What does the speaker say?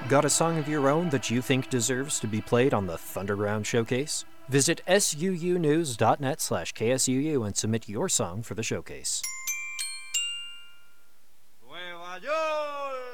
Got a song of your own that you think deserves to be played on the Thunderground Showcase? Visit suunews.net/KSUU and submit your song for the showcase.